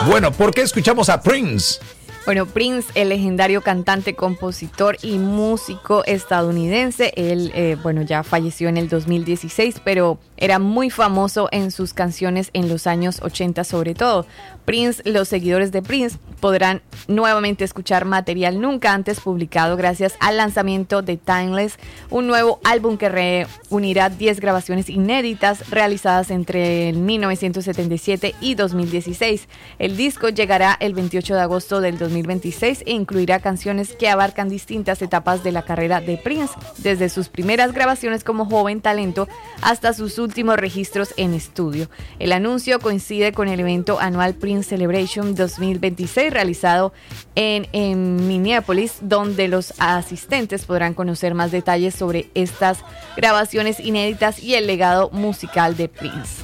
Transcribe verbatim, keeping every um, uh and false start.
Bueno, ¿por qué escuchamos a Prince? Bueno, Prince, el legendario cantante, compositor y músico estadounidense, él, eh, bueno, ya falleció en el dos mil dieciséis, pero era muy famoso en sus canciones en los años ochenta sobre todo. Prince, los seguidores de Prince podrán nuevamente escuchar material nunca antes publicado gracias al lanzamiento de Timeless, un nuevo álbum que reunirá diez grabaciones inéditas realizadas entre mil novecientos setenta y siete y dos mil dieciséis. El disco llegará el veintiocho de agosto del dos mil veintiséis e incluirá canciones que abarcan distintas etapas de la carrera de Prince, desde sus primeras grabaciones como joven talento hasta sus últimos registros en estudio. El anuncio coincide con el evento anual Prince Celebration dos mil veintiséis realizado en, en Minneapolis, donde los asistentes podrán conocer más detalles sobre estas grabaciones inéditas y el legado musical de Prince.